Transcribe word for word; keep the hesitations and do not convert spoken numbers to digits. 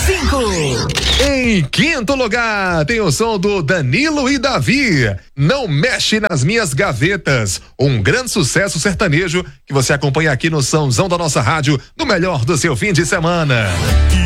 cinco. Em quinto lugar, tem o som do Danilo e Davi. Não mexe nas minhas gavetas. Um grande sucesso sertanejo que você acompanha aqui no Sãozão da nossa rádio, no melhor do seu fim de semana.